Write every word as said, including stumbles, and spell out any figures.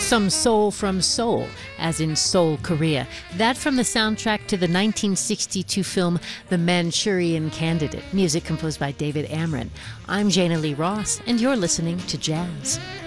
Some soul from Seoul, as in Seoul, Korea. That from the soundtrack to the nineteen sixty-two film The Manchurian Candidate, music composed by David Amron. I'm Jana Lee Ross, and you're listening to Jazz.